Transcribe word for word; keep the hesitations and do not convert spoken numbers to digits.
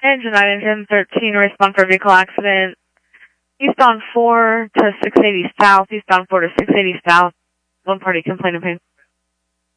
Engine nine, engine thirteen, respond for vehicle accident. Eastbound four to six eighty south, eastbound four to six eighty south. One party complaint of pain.